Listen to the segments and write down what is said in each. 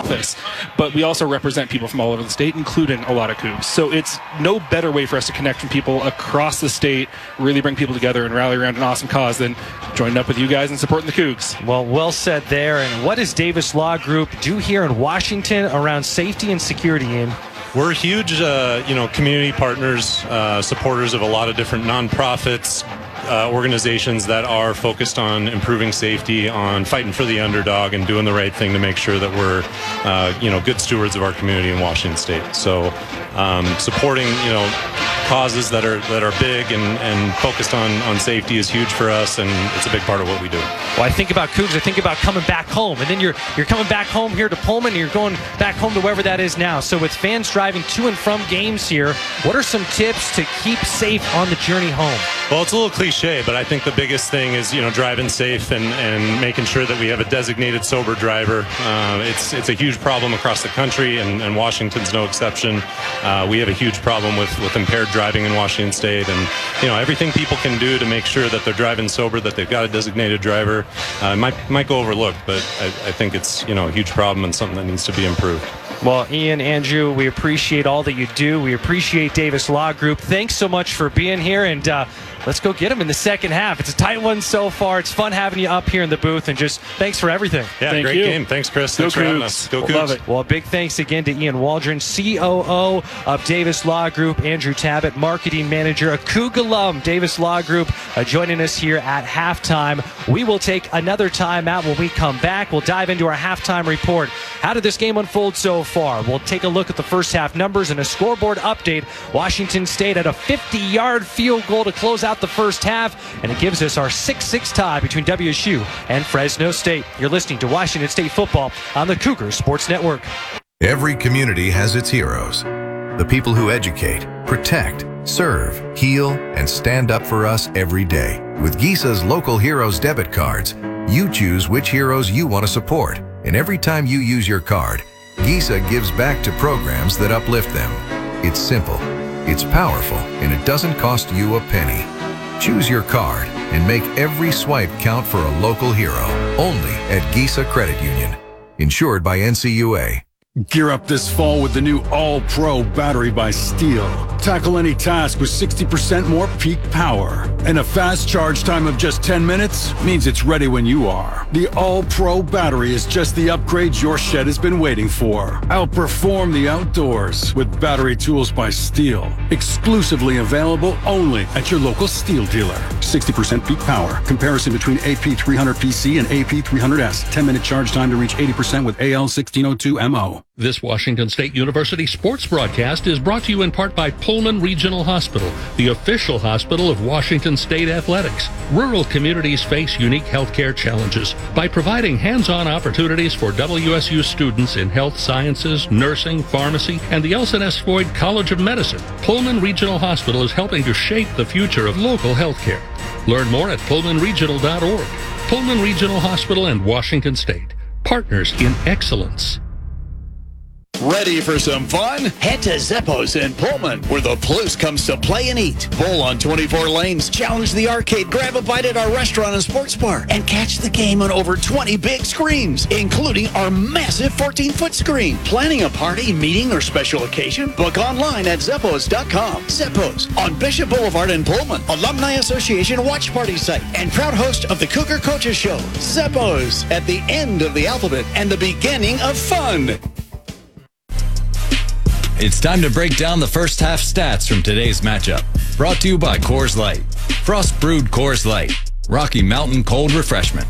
office, but we also represent people from all over the state, including a lot of Cougs. So it's no better way for us to connect with people across the state, really bring people together and rally around an awesome cause than joining up with you guys and supporting the Cougs. Well said there. And what does Davis Law Group do here in Washington around safety and security, Ian? We're huge, community partners, supporters of a lot of different nonprofits, organizations that are focused on improving safety, on fighting for the underdog, and doing the right thing to make sure that we're, good stewards of our community in Washington State. So, supporting, causes that are big and focused on safety is huge for us, and it's a big part of what we do. Well, I think about Cougs, I think about coming back home, and then you're coming back home here to Pullman, and you're going back home to wherever that is now. So with fans driving to and from games here, what are some tips to keep safe on the journey home? Well, it's a little cliche, but I think the biggest thing is, driving safe and making sure that we have a designated sober driver. It's a huge problem across the country, and Washington's no exception. We have a huge problem with impaired driving in Washington State, and everything people can do to make sure that they're driving sober, that they've got a designated driver, might go overlooked, but I think it's a huge problem and something that needs to be improved. Well, Ian, Andrew, we appreciate all that you do. We appreciate Davis Law Group. Thanks so much for being here, and let's go get them in the second half. It's a tight one so far. It's fun having you up here in the booth, and just thanks for everything. Yeah, great game. Thanks, Chris. Thanks for having us. Go Cougs. Love it. Well, big thanks again to Ian Waldron, COO of Davis Law Group, Andrew Tabbitt, Marketing Manager, a Coug alum, Davis Law Group, joining us here at halftime. We will take another timeout. When we come back, we'll dive into our halftime report. How did this game unfold so far? We'll take a look at the first half numbers and a scoreboard update. Washington State had a 50-yard field goal to close out the first half, and it gives us our 6-6 tie between WSU and Fresno State. You're listening to Washington State football on the Cougar Sports Network. Every community has its heroes. The people who educate, protect, serve, heal, and stand up for us every day. With Gisa's Local Heroes debit cards, you choose which heroes you want to support. And every time you use your card, Gisa gives back to programs that uplift them. It's simple, it's powerful, and it doesn't cost you a penny. Choose your card and make every swipe count for a local hero. Only at Gisa Credit Union. Insured by NCUA. Gear up this fall with the new All-Pro battery by Steel. Tackle any task with 60% more peak power. And a fast charge time of just 10 minutes means it's ready when you are. The All-Pro battery is just the upgrade your shed has been waiting for. Outperform the outdoors with battery tools by Steel. Exclusively available only at your local Steel dealer. 60% peak power. Comparison between AP300PC and AP300S. 10-minute charge time to reach 80% with AL1602MO. This Washington State University sports broadcast is brought to you in part by Pullman Regional Hospital, the official hospital of Washington State Athletics. Rural communities face unique healthcare challenges. By providing hands-on opportunities for WSU students in health sciences, nursing, pharmacy, and the Elson S. Floyd College of Medicine, Pullman Regional Hospital is helping to shape the future of local healthcare. Learn more at pullmanregional.org. Pullman Regional Hospital and Washington State, partners in excellence. Ready for some fun? Head to Zeppo's in Pullman, where the Plus comes to play and eat. Bowl on 24 lanes, challenge the arcade, grab a bite at our restaurant and sports bar, and catch the game on over 20 big screens, including our massive 14-foot screen. Planning a party, meeting, or special occasion? Book online at Zeppos.com. Zeppo's on Bishop Boulevard in Pullman, Alumni Association watch party site, and proud host of the Cougar Coaches Show. Zeppo's, at the end of the alphabet and the beginning of fun. It's time to break down the first half stats from today's matchup. Brought to you by Coors Light. Frost brewed Coors Light. Rocky Mountain cold refreshment.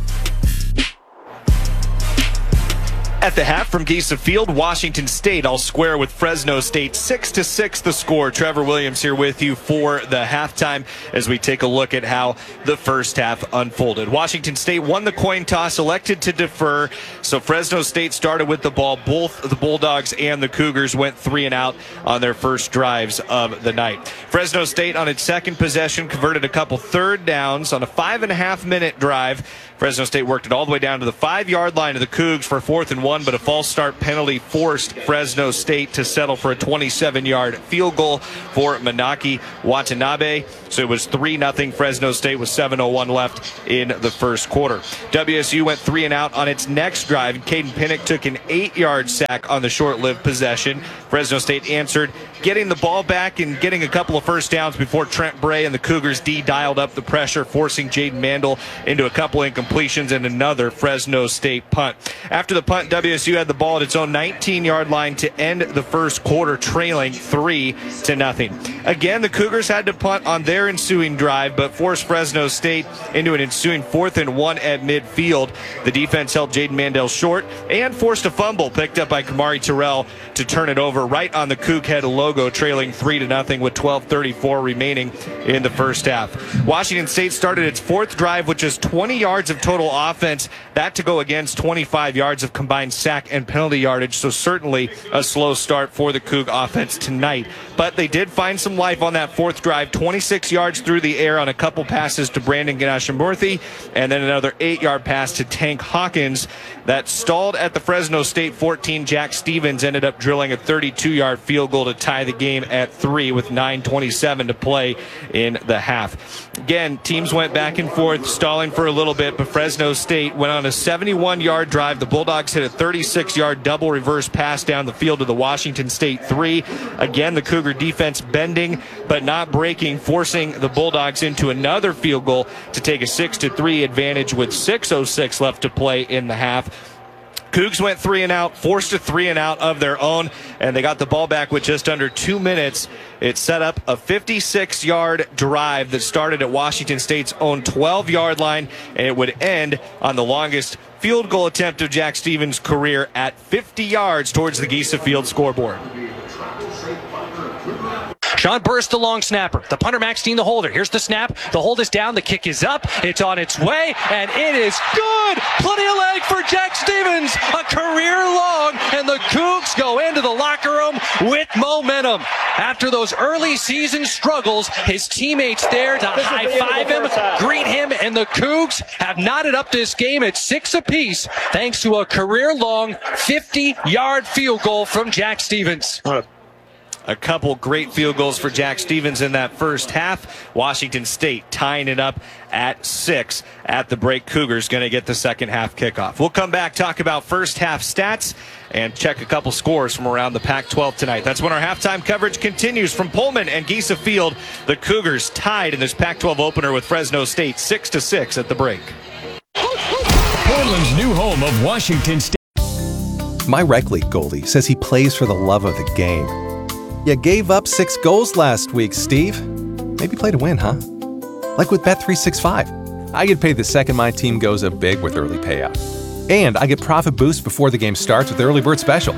At the half from Gisa Field, Washington State all square with Fresno State. 6-6 the score. Trevor Williams here with you for the halftime as we take a look at how the first half unfolded. Washington State won the coin toss, elected to defer, so Fresno State started with the ball. Both the Bulldogs and the Cougars went 3 and out on their first drives of the night. Fresno State on its second possession converted a couple third downs on a 5.5-minute drive. Fresno State worked it all the way down to the 5-yard line of the Cougs for 4th and 1, but a false start penalty forced Fresno State to settle for a 27-yard field goal for Manaki Watanabe. So it was 3-0 Fresno State with 7:01 left in the first quarter. WSU went 3 and out on its next drive. Caden Pinnock took an 8-yard sack on the short-lived possession. Fresno State answered, getting the ball back and getting a couple of first downs before Trent Bray and the Cougars D dialed up the pressure, forcing Jaden Mandel into a couple incompletions and another Fresno State punt. After the punt, WSU had the ball at its own 19-yard line to end the first quarter, trailing 3-0. Again, the Cougars had to punt on their ensuing drive, but forced Fresno State into an ensuing 4th and 1 at midfield. The defense held Jaden Mandel short and forced a fumble picked up by Kamari Terrell to turn it over right on the Coug head logo, trailing 3-0 with 12:34 remaining in the first half. Washington State started its 4th drive with just 20 yards of total offense, that to go against 25 yards of combined sack and penalty yardage, so certainly a slow start for the Coug offense tonight. But they did find some life on that 4th drive, 26 yards through the air on a couple passes to Brandon Ganashamurthy, and then another 8-yard pass to Tank Hawkins that stalled at the Fresno State 14. Jack Stevens ended up drilling a 32-yard field goal to tie the game at 3 with 9:27 to play in the half. Again, teams went back and forth, stalling for a little bit, but Fresno State went on a 71-yard drive. The Bulldogs hit a 36-yard double reverse pass down the field to the Washington State 3. Again, the Cougar defense bending but not breaking, forcing the Bulldogs into another field goal to take a 6-3 advantage with 6:06 left to play in the half. Cougs went 3 and out, forced a 3 and out of their own, and they got the ball back with just under 2 minutes. It set up a 56-yard drive that started at Washington State's own 12-yard line, and it would end on the longest field goal attempt of Jack Stevens' career at 50 yards towards the Giesa Field scoreboard. Sean Burst, the long snapper. The punter, Max Dean, the holder. Here's the snap. The hold is down. The kick is up. It's on its way, and it is good. Plenty of leg for Jack Stevens. A career long, and the Cougs go into the locker room with momentum. After those early season struggles, his teammates there to high-five him, greet him, and the Cougs have knotted up this game at 6 apiece thanks to a career-long 50-yard field goal from Jack Stevens. A couple great field goals for Jack Stevens in that first half. Washington State tying it up at 6 at the break. Cougars going to get the second half kickoff. We'll come back, talk about first half stats, and check a couple scores from around the Pac-12 tonight. That's when our halftime coverage continues from Pullman and Giesa Field. The Cougars tied in this Pac-12 opener with Fresno State 6-6 at the break. Portland's new home of Washington State. My rec league goalie says he plays for the love of the game. You gave up 6 goals last week, Steve. Maybe play to win, huh? Like with Bet365. I get paid the second my team goes up big with early payout. And I get profit boost before the game starts with the early bird special.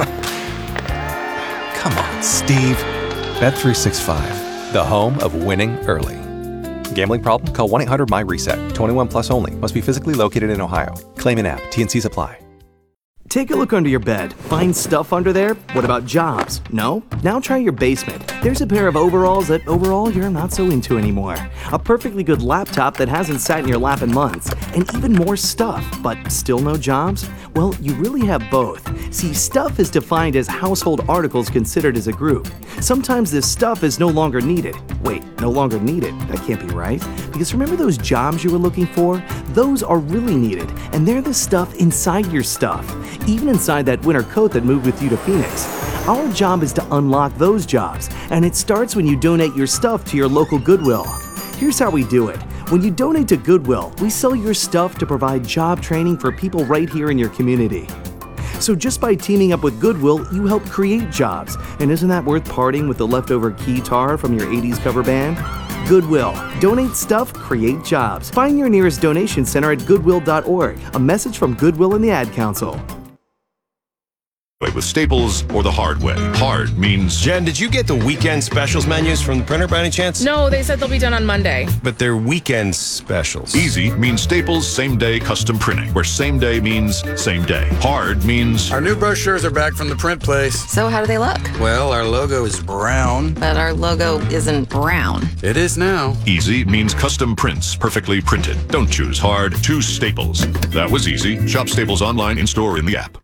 Come on, Steve. Bet365, the home of winning early. Gambling problem? Call 1-800-MY-RESET. 21 plus only. Must be physically located in Ohio. Claim in app. T&Cs apply. Take a look under your bed. Find stuff under there? What about jobs? No? Now try your basement. There's a pair of overalls that overall you're not so into anymore. A perfectly good laptop that hasn't sat in your lap in months. And even more stuff, but still no jobs? Well, you really have both. See, stuff is defined as household articles considered as a group. Sometimes this stuff is no longer needed. Wait, no longer needed? That can't be right. Because remember those jobs you were looking for? Those are really needed, and they're the stuff inside your stuff. Even inside that winter coat that moved with you to Phoenix. Our job is to unlock those jobs, and it starts when you donate your stuff to your local Goodwill. Here's how we do it. When you donate to Goodwill, we sell your stuff to provide job training for people right here in your community. So just by teaming up with Goodwill, you help create jobs. And isn't that worth parting with the leftover keytar from your 80s cover band? Goodwill. Donate stuff, create jobs. Find your nearest donation center at goodwill.org. A message from Goodwill and the Ad Council. With with Staples or the hard way. Hard means... Jen, did you get the weekend specials menus from the printer by any chance? No, they said they'll be done on Monday. But they're weekend specials. Easy means Staples same-day custom printing, where same day means same day. Hard means... Our new brochures are back from the print place. So how do they look? Well, our logo is brown. But our logo isn't brown. It is now. Easy means custom prints, perfectly printed. Don't choose hard, choose Staples. That was easy. Shop Staples online, in-store, in the app.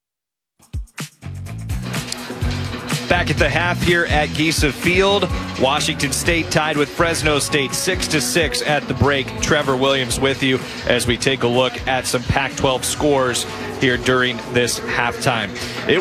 Back at the half here at Giesa Field, Washington State tied with Fresno State 6-6 at the break. Trevor Williams with you as we take a look at some Pac-12 scores here during this halftime.